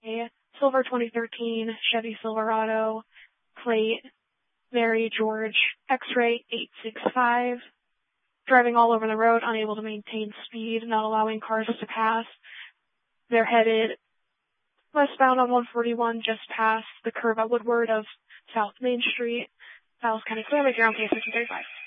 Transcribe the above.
a silver 2013 Chevy Silverado, plate Mary George X-Ray 865, driving all over the road, unable to maintain speed, not allowing cars to pass. They're headed westbound on 141 just past the curve at Woodward of South Main Street. Dallas County Clear, make your own case, 35.